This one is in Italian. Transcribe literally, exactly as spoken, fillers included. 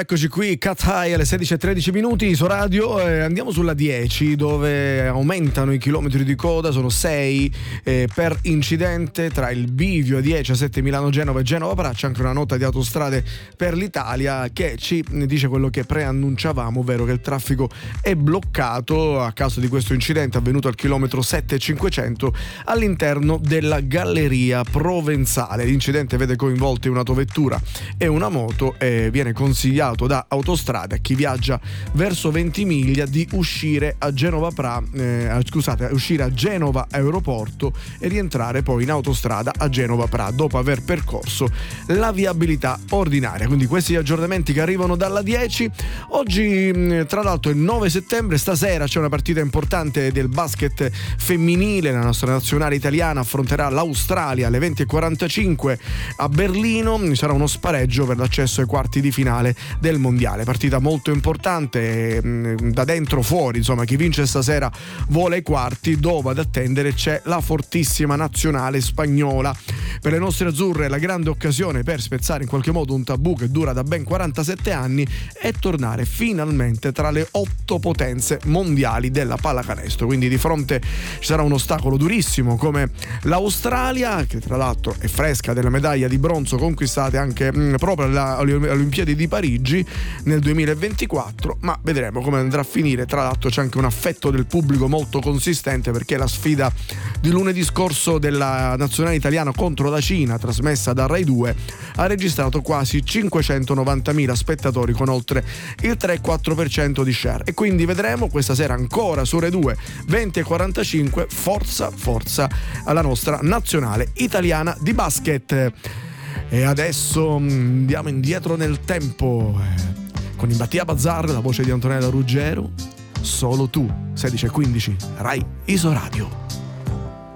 eccoci qui, Cat High alle sedici e tredici minuti su radio. Eh, andiamo sulla dieci, dove aumentano i chilometri di coda, sono sei eh, per incidente tra il bivio A dieci A sette Milano-Genova e Genova-Pra. C'è anche una nota di Autostrade per l'Italia che ci dice quello che preannunciavamo, ovvero che il traffico è bloccato a causa di questo incidente avvenuto al chilometro sette e cinquecento all'interno della galleria provenzale. L'incidente vede coinvolti un'autovettura e una moto e viene consigliato da Autostrade a chi viaggia verso Ventimiglia di uscire a Genova-Pra, eh, scusate, uscire a Genova Aeroporto e rientrare poi in autostrada a Genova-Pra dopo aver percorso la viabilità ordinaria. Quindi questi aggiornamenti che arrivano dalla dieci. Oggi tra l'altro è il nove settembre, stasera c'è una partita importante del basket femminile. La nostra nazionale italiana affronterà l'Australia alle venti e quarantacinque a Berlino. Ci sarà uno spareggio per l'accesso ai quarti di finale del mondiale, partita molto importante da dentro fuori, insomma chi vince stasera vola ai quarti, dove ad attendere c'è la fortissima nazionale spagnola. Per le nostre azzurre la grande occasione per spezzare in qualche modo un tabù che dura da ben quarantasette anni e tornare finalmente tra le otto potenze mondiali della pallacanestro. Quindi di fronte ci sarà un ostacolo durissimo come l'Australia, che tra l'altro è fresca della medaglia di bronzo conquistate anche mh, proprio alle Olimpiadi di Parigi nel duemilaventiquattro, ma vedremo come andrà a finire. Tra l'altro c'è anche un affetto del pubblico molto consistente, perché la sfida di lunedì scorso della nazionale italiana contro la Cina, trasmessa da Rai due, ha registrato quasi cinquecentonovantamila spettatori con oltre il tre virgola quattro per cento di share. E quindi vedremo questa sera ancora su Rai due venti e quarantacinque, forza forza alla nostra nazionale italiana di basket. E adesso andiamo indietro nel tempo eh, con Imbattia Bazar, la voce di Antonella Ruggero, Solo tu, sedici e quindici, Rai Isoradio.